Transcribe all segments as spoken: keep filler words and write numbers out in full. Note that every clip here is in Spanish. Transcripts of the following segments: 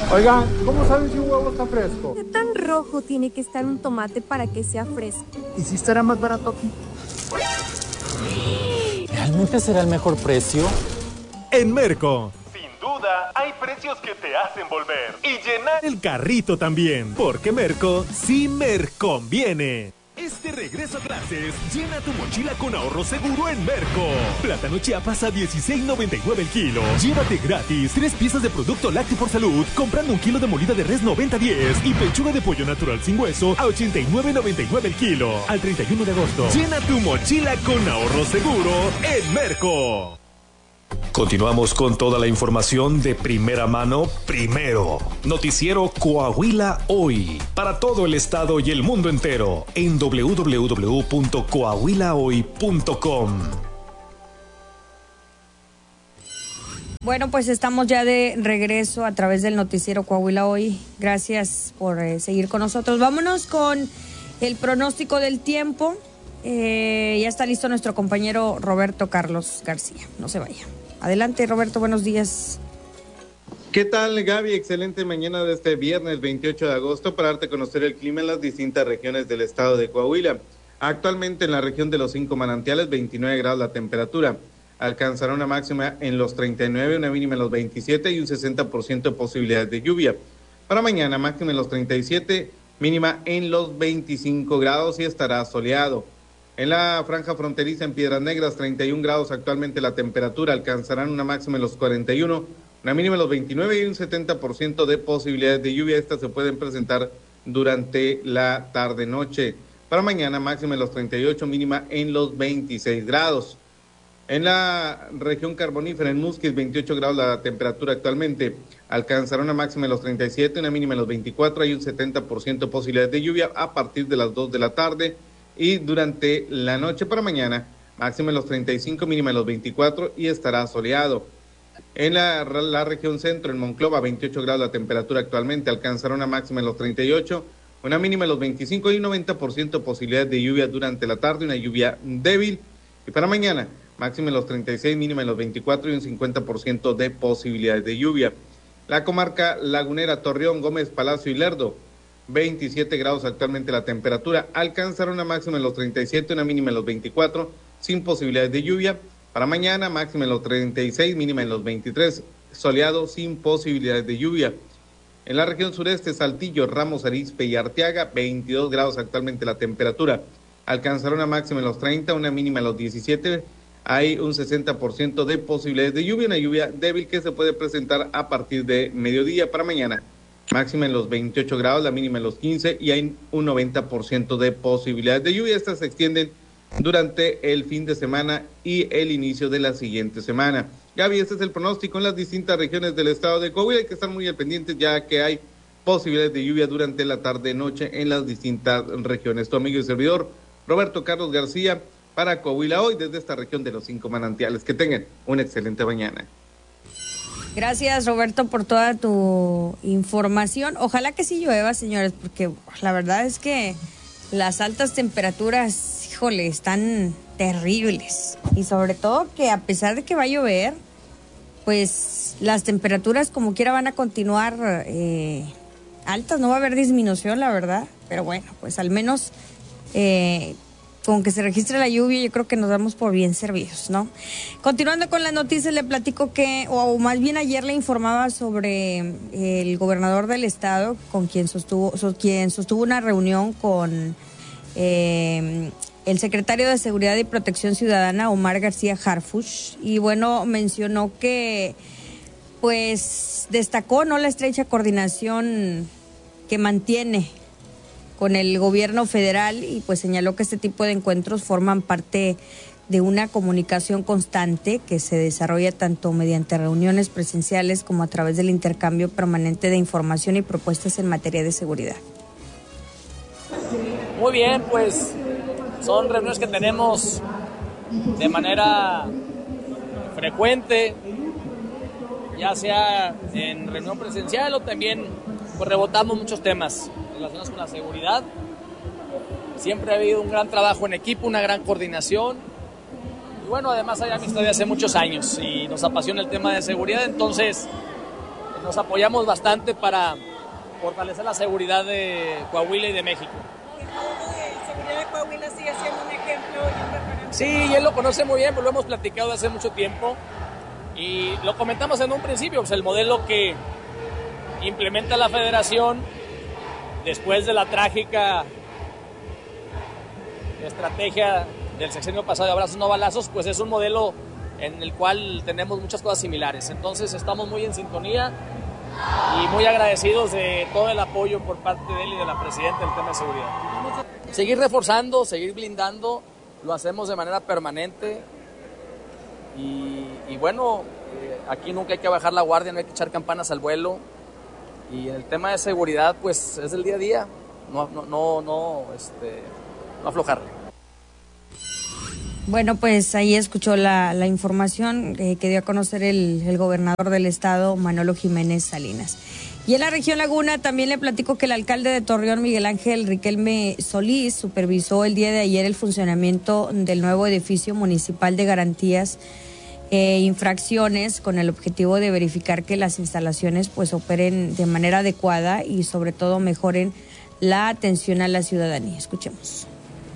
Oigan, ¿cómo saben si un huevo está fresco? ¿Qué tan rojo tiene que estar un tomate para que sea fresco? ¿Y si estará más barato aquí? ¿Realmente será el mejor precio? En Merco, sin duda, hay precios que te hacen volver y llenar el carrito también, porque Merco sí Merconviene. Este regreso a clases, llena tu mochila con ahorro seguro en Merco. Plátano Chiapas a dieciséis noventa y nueve el kilo. Llévate gratis tres piezas de producto lácteo por salud comprando un kilo de molida de res noventa diez y pechuga de pollo natural sin hueso a ochenta y nueve noventa y nueve el kilo. Al treinta y uno de agosto. Llena tu mochila con ahorro seguro en Merco. Continuamos con toda la información de primera mano, primero. Noticiero Coahuila Hoy. Para todo el estado y el mundo entero. En doble u doble u doble u punto coahuila hoy punto com. Bueno, pues estamos ya de regreso a través del noticiero Coahuila Hoy. Gracias por eh, seguir con nosotros. Vámonos con el pronóstico del tiempo. Eh, ya está listo nuestro compañero Roberto Carlos García. No se vaya. Adelante, Roberto, buenos días. ¿Qué tal, Gaby? Excelente mañana de este viernes veintiocho de agosto para darte a conocer el clima en las distintas regiones del estado de Coahuila. Actualmente en la región de los cinco manantiales, veintinueve grados la temperatura. Alcanzará una máxima en los treinta y nueve, una mínima en los veintisiete y un sesenta por ciento de posibilidades de lluvia. Para mañana, máxima en los treinta y siete, mínima en los veinticinco grados y estará soleado. En la franja fronteriza en Piedras Negras, treinta y un grados actualmente la temperatura, alcanzarán una máxima en los cuarenta y uno, una mínima en los veintinueve y un setenta por ciento de posibilidades de lluvia. Estas se pueden presentar durante la tarde-noche. Para mañana, máxima en los treinta y ocho, mínima en los veintiséis grados. En la región carbonífera, en Musquis, veintiocho grados la temperatura actualmente, alcanzará una máxima en los treinta y siete, una mínima en los veinticuatro, hay un setenta por ciento de posibilidades de lluvia a partir de las dos de la tarde. Y durante la noche para mañana, máxima en los treinta y cinco, mínima en los veinticuatro y estará soleado. En la, la región centro, en Monclova, veintiocho grados la temperatura actualmente, alcanzará una máxima en los treinta y ocho, una mínima en los veinticinco y un noventa por ciento posibilidades de lluvia durante la tarde, una lluvia débil. Y para mañana, máxima en los treinta y seis, mínima en los veinticuatro y un cincuenta por ciento de posibilidades de lluvia. La comarca lagunera, Torreón, Gómez, Palacio y Lerdo, veintisiete grados actualmente la temperatura, alcanzará una máxima en los treinta y siete, una mínima en los veinticuatro, sin posibilidades de lluvia. Para mañana, máxima en los treinta y seis, mínima en los veintitrés, soleado, sin posibilidades de lluvia. En la región sureste, Saltillo, Ramos Arizpe y Arteaga, veintidós grados actualmente la temperatura, alcanzará una máxima en los treinta, una mínima en los diecisiete, hay un sesenta por ciento de posibilidades de lluvia, una lluvia débil que se puede presentar a partir de mediodía. Para mañana, máxima en los veintiocho grados, la mínima en los quince y hay un noventa por ciento de posibilidades de lluvia. Estas se extienden durante el fin de semana y el inicio de la siguiente semana. Gaby, este es el pronóstico en las distintas regiones del estado de Coahuila. Hay que estar muy al pendiente ya que hay posibilidades de lluvia durante la tarde-noche en las distintas regiones. Tu amigo y servidor, Roberto Carlos García, para Coahuila Hoy, desde esta región de los cinco manantiales. Que tengan una excelente mañana. Gracias, Roberto, por toda tu información. Ojalá que sí llueva, señores, porque la verdad es que las altas temperaturas, híjole, están terribles. Y sobre todo que a pesar de que va a llover, pues las temperaturas como quiera van a continuar eh, altas, no va a haber disminución, la verdad. Pero bueno, pues al menos eh, con que se registre la lluvia, yo creo que nos damos por bien servidos, ¿no? Continuando con las noticias, le platico que, o más bien ayer le informaba sobre el gobernador del estado, con quien sostuvo, quien sostuvo una reunión con eh, el secretario de Seguridad y Protección Ciudadana, Omar García Harfuch, y bueno, mencionó que, pues, destacó, ¿no?, la estrecha coordinación que mantiene con el gobierno federal y pues señaló que este tipo de encuentros forman parte de una comunicación constante que se desarrolla tanto mediante reuniones presenciales como a través del intercambio permanente de información y propuestas en materia de seguridad. Muy bien, pues son reuniones que tenemos de manera frecuente, ya sea en reunión presencial o también pues rebotamos muchos temas relacionados con la seguridad. Siempre ha habido un gran trabajo en equipo, una gran coordinación. Y bueno, además hay amistad de hace muchos años y nos apasiona el tema de seguridad. Entonces, nos apoyamos bastante para fortalecer la seguridad de Coahuila y de México. La seguridad de Coahuila sigue siendo un ejemplo y un referente. Sí, y él lo conoce muy bien, pues lo hemos platicado hace mucho tiempo y lo comentamos en un principio, pues el modelo que implementa la federación después de la trágica estrategia del sexenio pasado de abrazos no balazos, pues es un modelo en el cual tenemos muchas cosas similares. Entonces estamos muy en sintonía y muy agradecidos de todo el apoyo por parte de él y de la presidenta en el tema de seguridad. Seguir reforzando, seguir blindando, lo hacemos de manera permanente y, y bueno, eh, aquí nunca hay que bajar la guardia, no hay que echar campanas al vuelo y en el tema de seguridad pues es el día a día, no, no, no, no, este, no aflojarle. Bueno, pues ahí escuchó la, la información eh, que dio a conocer el, el gobernador del estado, Manolo Jiménez Salinas. Y en la región Laguna también le platico que el alcalde de Torreón, Miguel Ángel Riquelme Solís, supervisó el día de ayer el funcionamiento del nuevo edificio municipal de garantías e infracciones con el objetivo de verificar que las instalaciones pues operen de manera adecuada y sobre todo mejoren la atención a la ciudadanía. Escuchemos.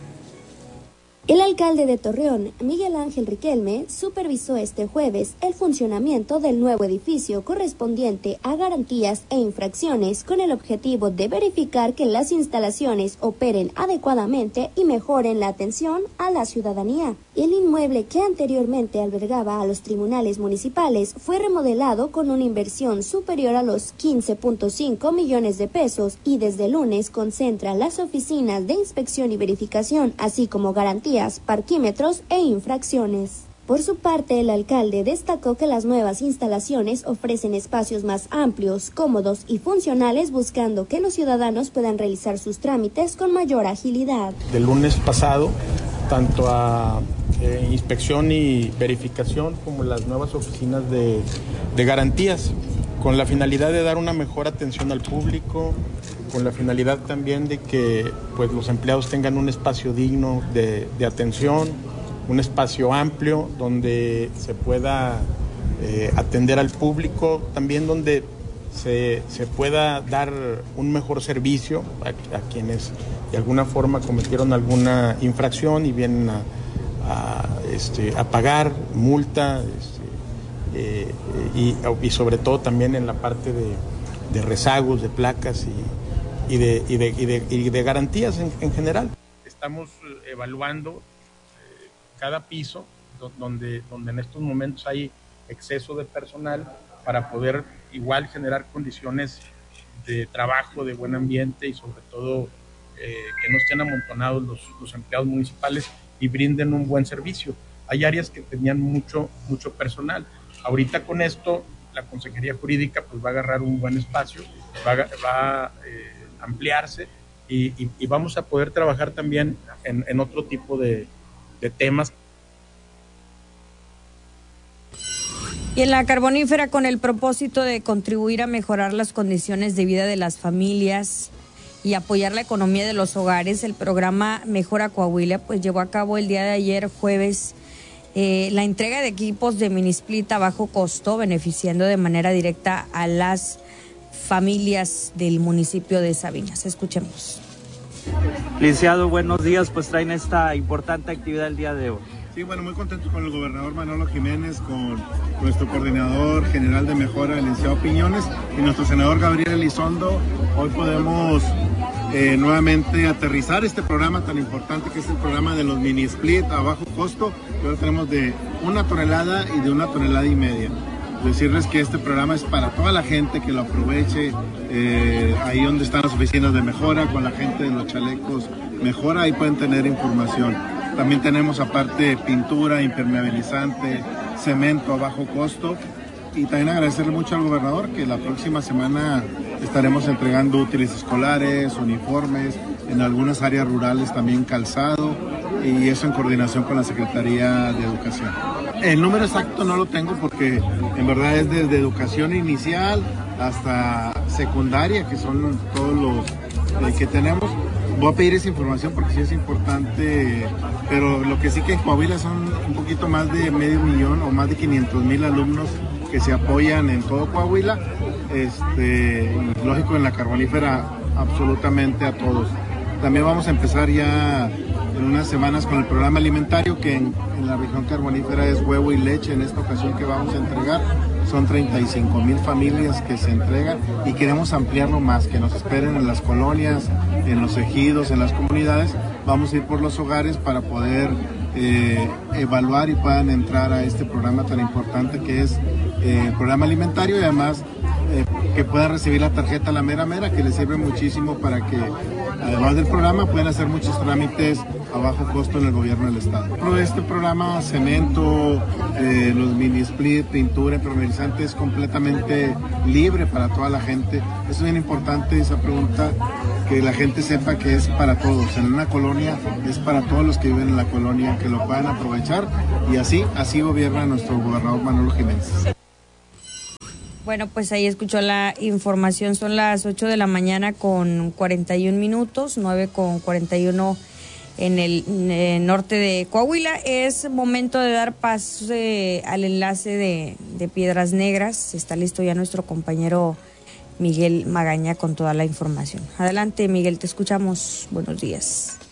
El alcalde de Torreón, Miguel Ángel Riquelme, supervisó este jueves el funcionamiento del nuevo edificio correspondiente a garantías e infracciones con el objetivo de verificar que las instalaciones operen adecuadamente y mejoren la atención a la ciudadanía. El inmueble que anteriormente albergaba a los tribunales municipales fue remodelado con una inversión superior a los quince punto cinco millones de pesos y desde el lunes concentra las oficinas de inspección y verificación, así como garantías, parquímetros e infracciones. Por su parte, el alcalde destacó que las nuevas instalaciones ofrecen espacios más amplios, cómodos y funcionales, buscando que los ciudadanos puedan realizar sus trámites con mayor agilidad. Del lunes pasado, tanto a eh, inspección y verificación como las nuevas oficinas de, de garantías, con la finalidad de dar una mejor atención al público, con la finalidad también de que pues, los empleados tengan un espacio digno de, de atención, un espacio amplio donde se pueda eh, atender al público, también donde se, se pueda dar un mejor servicio a, a quienes de alguna forma cometieron alguna infracción y vienen a, a, este, a pagar multa, este, eh, y, y sobre todo también en la parte de, de rezagos, de placas y, y, de, y, de, y, de, y de garantías en, en general. Estamos evaluando eh, cada piso donde, donde en estos momentos hay exceso de personal para poder igual generar condiciones de trabajo, de buen ambiente y sobre todo eh, que no estén amontonados los, los empleados municipales y brinden un buen servicio. Hay áreas que tenían mucho, mucho personal. Ahorita con esto la Consejería Jurídica pues va a agarrar un buen espacio, va a, va a eh, ampliarse y, y, y vamos a poder trabajar también en, en otro tipo de, de temas. Y en la carbonífera, con el propósito de contribuir a mejorar las condiciones de vida de las familias y apoyar la economía de los hogares, el programa Mejora Coahuila pues llevó a cabo el día de ayer jueves eh, la entrega de equipos de mini-split a bajo costo, beneficiando de manera directa a las familias del municipio de Sabinas. Escuchemos. Licenciado, buenos días, pues traen esta importante actividad el día de hoy. Sí, bueno, muy contentos con el gobernador Manolo Jiménez, con nuestro coordinador general de mejora, el licenciado Piñones, y nuestro senador Gabriel Elizondo. Hoy podemos eh, nuevamente aterrizar este programa tan importante que es el programa de los mini split a bajo costo. Ahora tenemos de una tonelada y de una tonelada y media. Decirles que este programa es para toda la gente que lo aproveche, eh, ahí donde están las oficinas de mejora, con la gente de los chalecos mejora, ahí pueden tener información. También tenemos aparte pintura, impermeabilizante, cemento a bajo costo. Y también agradecerle mucho al gobernador que la próxima semana estaremos entregando útiles escolares, uniformes, en algunas áreas rurales también calzado, y eso en coordinación con la Secretaría de Educación. El número exacto no lo tengo porque en verdad es desde educación inicial hasta secundaria, que son todos los eh, que tenemos. Voy a pedir esa información porque sí es importante, pero lo que sí que en Coahuila son un poquito más de medio millón o más de quinientos mil alumnos que se apoyan en todo Coahuila, este, y lógico en la carbonífera absolutamente a todos. También vamos a empezar ya en unas semanas con el programa alimentario, que en, en la región carbonífera es huevo y leche en esta ocasión que vamos a entregar. Son treinta y cinco mil familias que se entregan y queremos ampliarlo más, que nos esperen en las colonias, en los ejidos, en las comunidades. Vamos a ir por los hogares para poder eh, evaluar y puedan entrar a este programa tan importante que es eh, el programa alimentario, y además eh, que puedan recibir la tarjeta La Mera Mera, que les sirve muchísimo para que, además del programa, puedan hacer muchos trámites a bajo costo en el gobierno del estado. Este programa, cemento, eh, los mini split, pintura, impermeabilizante, es completamente libre para toda la gente. Es bien importante esa pregunta, que la gente sepa que es para todos. En una colonia es para todos los que viven en la colonia, que lo puedan aprovechar, y así, así gobierna nuestro gobernador Manolo Jiménez. Bueno, pues ahí escuchó la información. Son las ocho de la mañana con cuarenta y un minutos, nueve con cuarenta y uno en el, en el norte de Coahuila. Es momento de dar paso eh, al enlace de, de Piedras Negras. Está listo ya nuestro compañero Miguel Magaña con toda la información. Adelante, Miguel, te escuchamos. Buenos días.